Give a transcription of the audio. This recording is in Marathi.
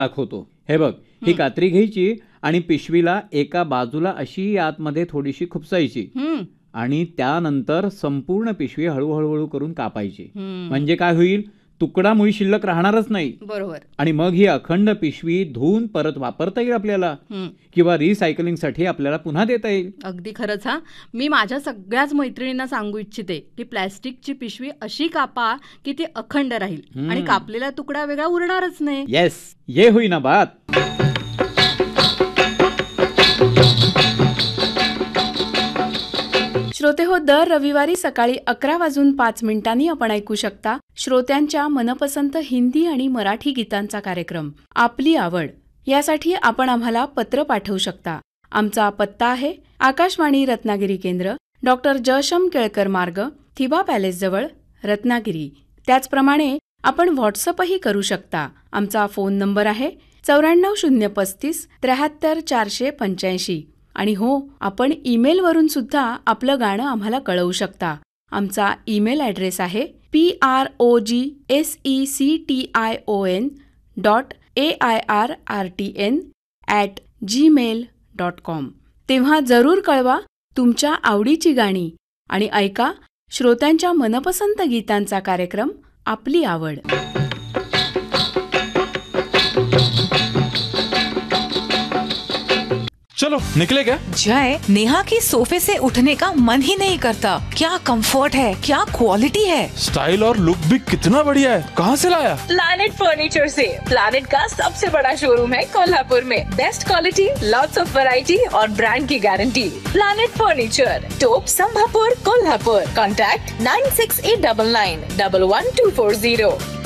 दाखवतो. हे बघ, ही कात्री घ्यायची आणि पिशवीला एका बाजूला अशी आतमध्ये थोडीशी खुपसायची आणि त्यानंतर संपूर्ण पिशवी हळूहळू करून कापायची. म्हणजे काय होईल, तुकडा मुळी शिल्लक राहणारच नाही. बरोबर. आणि मग ही अखंड पिशवी धुवून परत वापरता येईल आपल्याला किंवा रिसायकलिंगसाठी आपल्याला पुन्हा देता येईल. अगदी खरंच. मी माझ्या सगळ्याच मैत्रिणींना सांगू इच्छिते की प्लॅस्टिकची पिशवी अशी कापा की ती अखंड राहील आणि कापलेला तुकडा वेगळा उरणारच नाही. येस, ये होईना बात. श्रोते हो, दर रविवारी सकाळी 11:05 आपण ऐकू शकता श्रोत्यांच्या मनपसंत हिंदी आणि मराठी गीतांचा कार्यक्रम आपली आवड. यासाठी आपण आम्हाला पत्र पाठवू शकता. आमचा पत्ता आहे आकाशवाणी रत्नागिरी केंद्र, डॉक्टर जयशम केळकर मार्ग, थिबा पॅलेस जवळ, रत्नागिरी. त्याचप्रमाणे आपण व्हॉट्सअपही करू शकता. आमचा फोन नंबर आहे 94 035 73 485. आणि हो, आपण ईमेलवरून सुद्धा आपलं गाणं आम्हाला कळवू शकता. आमचा ईमेल ॲड्रेस आहे progsection@airrtn@gmail.com. तेव्हा जरूर कळवा तुमच्या आवडीची गाणी आणि ऐका श्रोत्यांच्या मनपसंत गीतांचा कार्यक्रम आपली आवड. चलो निकले क्या? जय, नेहा की सोफे से उठने का मन ही नहीं करता. क्या कंफर्ट है, क्या क्वालिटी है. स्टाइल और लुक भी कितना बढ़िया है. कहाँ से लाया? प्लैनेट फर्नीचर से. प्लैनेट का सबसे बड़ा शोरूम है कोल्हापुर में. Best quality, lots of variety और ब्रांड की गारंटी. प्लैनेट फर्नीचर, टोप संभापुर, कोल्हापुर. कॉन्टैक्ट 9689911240.